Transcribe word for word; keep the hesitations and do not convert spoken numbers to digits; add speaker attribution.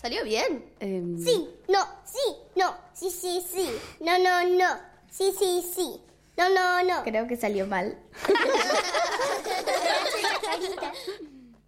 Speaker 1: Salió bien.
Speaker 2: Eh,
Speaker 3: Sí, no, sí, no, sí, sí, sí. No, no, no. Sí, sí, sí. No, no, no.
Speaker 2: Creo que salió mal.